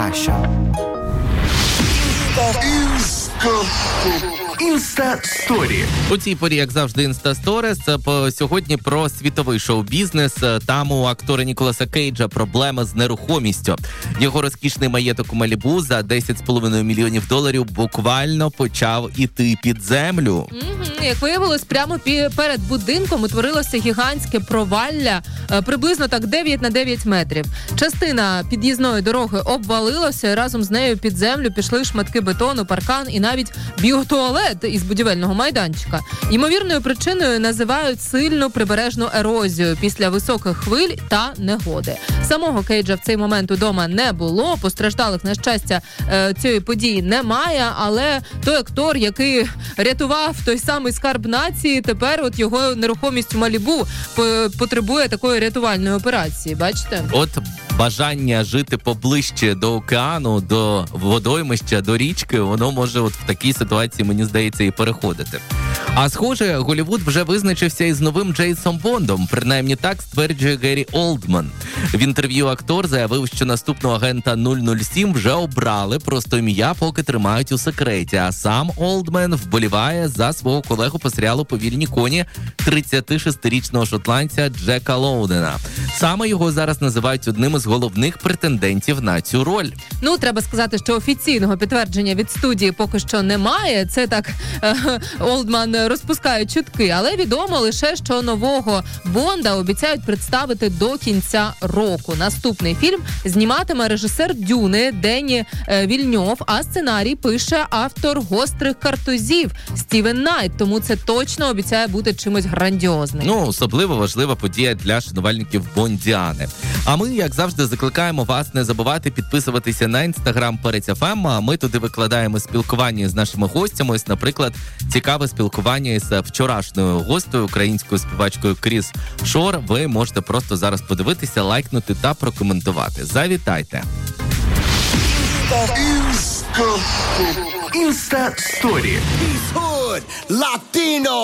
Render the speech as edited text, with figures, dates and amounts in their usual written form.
passion. Інста-сторі. У цій порі, як завжди, Інста-сторіс. Сьогодні про світовий шоу-бізнес. Там у актора Ніколаса Кейджа проблеми з нерухомістю. Його розкішний маєток у Малібу за $10,5 мільйонів буквально почав іти під землю. Як виявилось, прямо перед будинком утворилося гігантське провалля, приблизно так 9 на 9 метрів. Частина під'їзної дороги обвалилася, і разом з нею під землю пішли шматки бетону, паркан і навіть біотуалет із будівельного майданчика. Ймовірною причиною називають сильну прибережну ерозію після високих хвиль та негоди. Самого Кейджа в цей момент удома не було, постраждалих, на щастя, цієї події немає, але той актор, який рятував той самий скарб нації, тепер от його нерухомість у Малібу потребує такої рятувальної операції, бачите? От бажання жити поближче до океану, до водоймища, до річки, воно може от в такій ситуації, мені здається, і переходити. А схоже, Голлівуд вже визначився із новим Джеймсом Бондом, принаймні так стверджує Гері Олдман. В інтерв'ю актор заявив, що наступного агента 007 вже обрали, просто ім'я поки тримають у секреті, а сам Олдман вболіває за свого колегу по серіалу «Повільні коні» 36-річного шотландця Джека Лоудена. Саме його зараз називають одним із головних претендентів на цю роль. Ну, треба сказати, що офіційного підтвердження від студії поки що немає. Це так Олдман розпускає чутки, але відомо лише, що нового Бонда обіцяють представити до кінця року. Наступний фільм зніматиме режисер «Дюни» Дені Вільньов, а сценарій пише автор «Гострих картузів» Стівен Найт, тому це точно обіцяє бути чимось грандіозним. Ну, особливо важлива подія для шанувальників Бондіани. А ми, як завжди, закликаємо вас не забувати підписуватися на Інстаграм Перець ФМ, а ми туди викладаємо спілкування з нашими гостями. Ось, наприклад, цікаве спілкування із вчорашньою гостею, українською співачкою Кріс Шор. Ви можете просто зараз подивитися, лайкнути та прокоментувати. Завітайте! Інста-сторі.